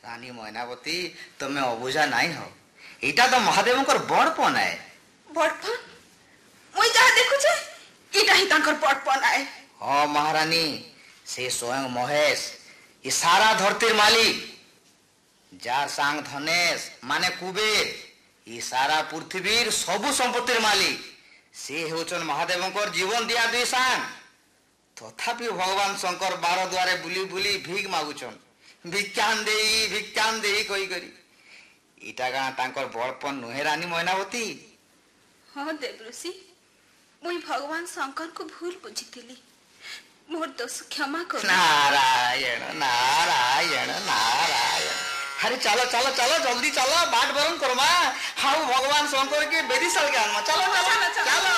रानी मैनावती तुम्हें अबुझा नहीं हो इटा तो महादेव बड़पन है बड़पन मुई जहाँ देखु छे इटा ही तांकर बड़पन है हाँ महारानी से स्वयं महेश ये सारा धरतीर मालिक जार सांग धनेश माने कुबेर ये सारा पृथ्वीर सबु संपत्तिर मालिक से होचन महादेव जीवन दिया दुई सांग तथापि भगवान शंकर बार द्वारे बुली बुली भीख मागुचन भिक्षान दे कही करी इटा गाँ तांकर बड़पन नुहे रानी मैनावती हाँ देवऋषि मुई भगवान शंकर को भूल बुझीली मोर दोष क्षमा कर नारायण नारायण नारायण अरे चलो चलो चलो जल्दी चलो बाट बरन करमा हाँ भगवान शंकर के बेदी साल के आनमा चलो चलो चलो